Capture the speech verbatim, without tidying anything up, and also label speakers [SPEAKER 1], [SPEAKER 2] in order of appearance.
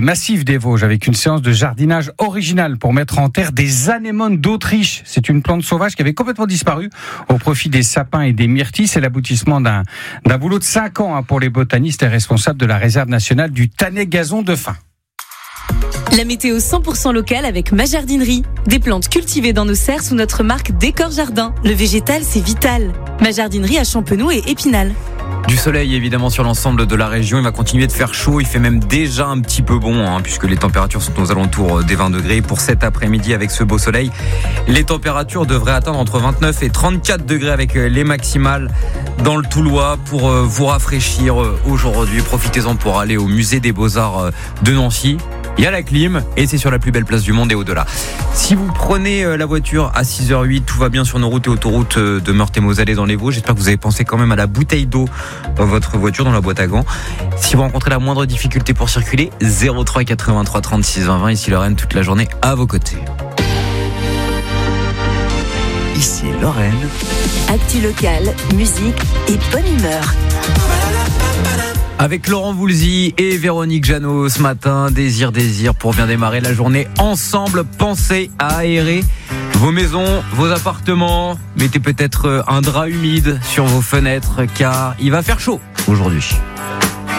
[SPEAKER 1] massif des Vosges avec une séance de jardinage originale pour mettre en terre des anémones d'Autriche. C'est une plante sauvage qui avait complètement disparu au profit des sapins et des myrtilles. C'est l'aboutissement d'un, d'un boulot de cinq ans pour les botanistes et responsables de la réserve nationale du Tanay-Gazon de Fain.
[SPEAKER 2] La météo cent pour cent locale avec Ma Jardinerie. Des plantes cultivées dans nos serres sous notre marque Décor Jardin. Le végétal, c'est vital. Ma Jardinerie à Champenoux et Épinal.
[SPEAKER 3] Du soleil évidemment sur l'ensemble de la région, il va continuer de faire chaud, il fait même déjà un petit peu bon hein, puisque les températures sont aux alentours des vingt degrés pour cet après-midi avec ce beau soleil. Les températures devraient atteindre entre vingt-neuf et trente-quatre degrés avec les maximales dans le Toulois pour vous rafraîchir aujourd'hui. Profitez-en pour aller au musée des Beaux-Arts de Nancy. Il y a la clim et c'est sur la plus belle place du monde et au-delà. Si vous prenez la voiture à six heures huit, tout va bien sur nos routes et autoroutes de Meurthe et Moselle et dans les Vosges. J'espère que vous avez pensé quand même à la bouteille d'eau dans votre voiture, dans la boîte à gants. Si vous rencontrez la moindre difficulté pour circuler, zéro trois quatre-vingt-trois trente-six vingt vingt. Ici Lorraine, toute la journée à vos côtés.
[SPEAKER 4] Ici Lorraine.
[SPEAKER 2] Actu locale, musique et bonne humeur.
[SPEAKER 3] Avec Laurent Voulzy et Véronique Jeannot ce matin, Désir, Désir pour bien démarrer la journée ensemble. Pensez à aérer vos maisons, vos appartements. Mettez peut-être un drap humide sur vos fenêtres car il va faire chaud aujourd'hui.